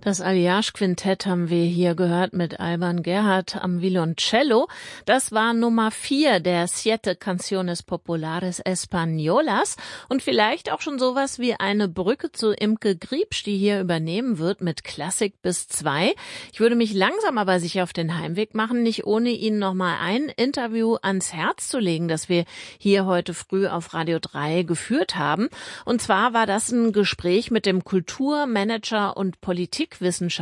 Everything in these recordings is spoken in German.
Das Alliage-Quintett haben wir hier gehört mit Alban Gerhardt am Violoncello. Das war Nummer 4 der Siete Canciones Populares Españolas und vielleicht auch schon sowas wie eine Brücke zu Imke Griebsch, die hier übernehmen wird mit Klassik bis 2. Ich würde mich langsam aber sicher auf den Heimweg machen, nicht ohne Ihnen nochmal ein Interview ans Herz zu legen, das wir hier heute früh auf Radio 3 geführt haben. Und zwar war das ein Gespräch mit dem Kulturmanager und Politikwissenschaftler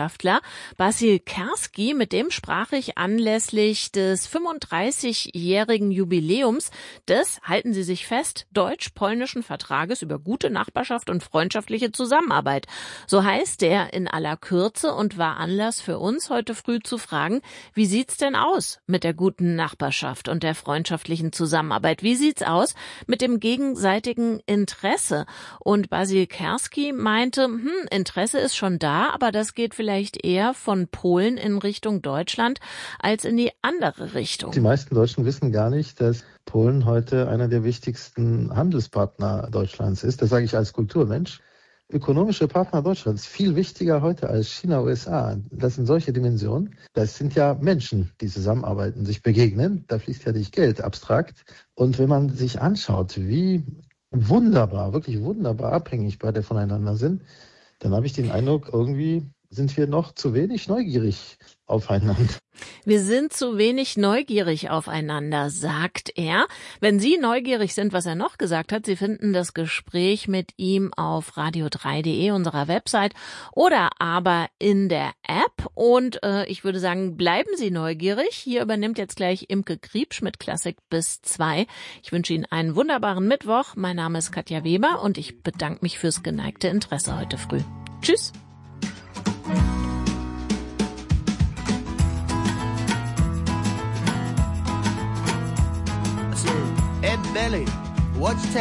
Basil Kerski. Mit dem sprach ich anlässlich des 35-jährigen Jubiläums des, halten Sie sich fest, deutsch-polnischen Vertrages über gute Nachbarschaft und freundschaftliche Zusammenarbeit. So heißt der in aller Kürze und war Anlass für uns heute früh zu fragen, wie sieht's denn aus mit der guten Nachbarschaft und der freundschaftlichen Zusammenarbeit? Wie sieht's aus mit dem gegenseitigen Interesse? Und Basil Kerski meinte, Interesse ist schon da, aber das geht vielleicht eher von Polen in Richtung Deutschland als in die andere Richtung. Die meisten Deutschen wissen gar nicht, dass Polen heute einer der wichtigsten Handelspartner Deutschlands ist. Das sage ich als Kulturmensch. Ökonomische Partner Deutschlands, viel wichtiger heute als China, USA. Das sind solche Dimensionen. Das sind ja Menschen, die zusammenarbeiten, sich begegnen. Da fließt ja nicht Geld abstrakt. Und wenn man sich anschaut, wie wunderbar, wirklich wunderbar abhängig beide voneinander sind, dann habe ich den Eindruck, irgendwie sind wir noch zu wenig neugierig aufeinander. Wir sind zu wenig neugierig aufeinander, sagt er. Wenn Sie neugierig sind, was er noch gesagt hat, Sie finden das Gespräch mit ihm auf radio3.de, unserer Website, oder aber in der App. Und ich würde sagen, bleiben Sie neugierig. Hier übernimmt jetzt gleich Imke Griebsch mit Klassik bis 2. Ich wünsche Ihnen einen wunderbaren Mittwoch. Mein Name ist Katja Weber und ich bedanke mich fürs geneigte Interesse heute früh. Tschüss. Ed Belly, what's